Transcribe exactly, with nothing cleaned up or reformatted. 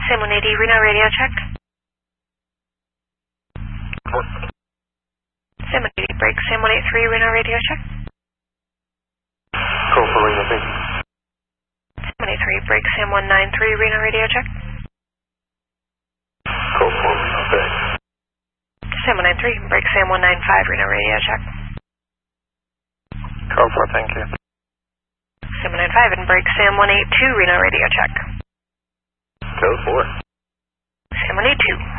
Sam one eighty, Reno radio check. What? Sam one eighty, break Sam one eighty-three, Reno radio check. Call for Reno, thank you. Sam one eighty-three, break Sam one ninety-three, Reno radio check. Call for Reno, thanks. Sam one ninety-three, break Sam one ninety-five, Reno radio check. Call for, thank you. Sam one ninety-five and break Sam one eighty-two, Reno radio check. Code four. Sam one eighty-two.